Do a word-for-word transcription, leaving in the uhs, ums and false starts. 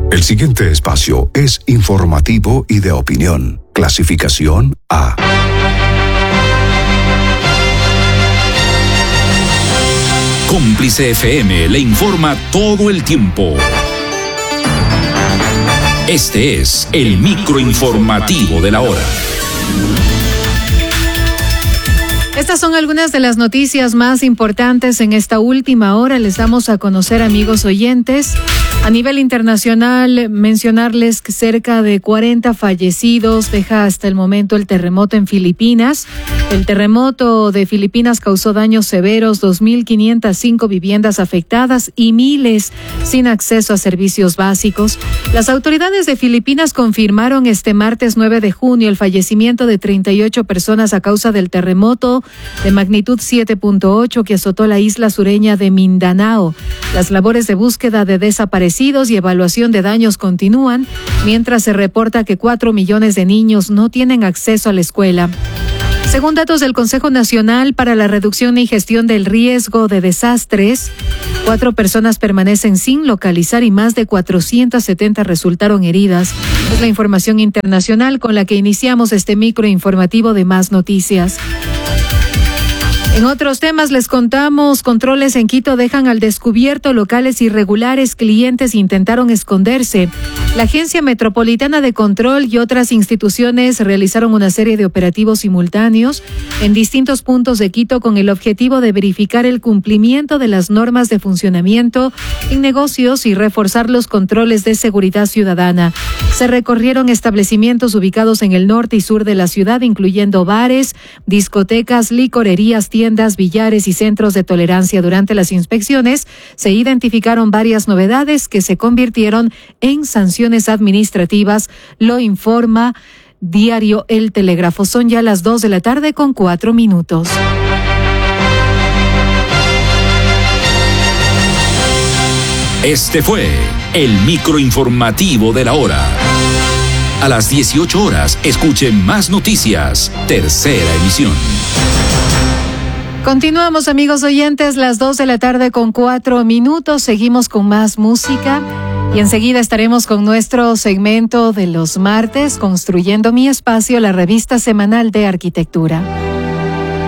El siguiente espacio es informativo y de opinión. Clasificación A. Cómplice F M le informa todo el tiempo. Este es el microinformativo de la hora. Estas son algunas de las noticias más importantes en esta última hora. Les damos a conocer, amigos oyentes. A nivel internacional, mencionarles que cerca de cuarenta fallecidos deja hasta el momento el terremoto en Filipinas. El terremoto de Filipinas causó daños severos, dos mil quinientas cinco viviendas afectadas y miles sin acceso a servicios básicos. Las autoridades de Filipinas confirmaron este martes nueve de junio el fallecimiento de treinta y ocho personas a causa del terremoto de magnitud siete punto ocho que azotó la isla sureña de Mindanao. Las labores de búsqueda de desaparecidos y evaluación de daños continúan, mientras se reporta que cuatro millones de niños no tienen acceso a la escuela. Según datos del Consejo Nacional para la Reducción y Gestión del Riesgo de Desastres, cuatro personas permanecen sin localizar y más de cuatrocientas setenta resultaron heridas. Es la información internacional con la que iniciamos este microinformativo de Más Noticias. En otros temas les contamos, controles en Quito dejan al descubierto locales irregulares, clientes intentaron esconderse. La Agencia Metropolitana de Control y otras instituciones realizaron una serie de operativos simultáneos en distintos puntos de Quito con el objetivo de verificar el cumplimiento de las normas de funcionamiento en negocios y reforzar los controles de seguridad ciudadana. Se recorrieron establecimientos ubicados en el norte y sur de la ciudad, incluyendo bares, discotecas, licorerías, tiendas, billares y centros de tolerancia. Durante las inspecciones se identificaron varias novedades que se convirtieron en sanciones administrativas, lo informa Diario El Telégrafo. Son ya las dos de la tarde con cuatro minutos. Este fue el microinformativo de la hora. A las dieciocho horas, escuche Más Noticias, tercera emisión. Continuamos, amigos oyentes, las dos de la tarde con cuatro minutos. Seguimos con más música y enseguida estaremos con nuestro segmento de los martes, Construyendo mi Espacio, la revista semanal de arquitectura.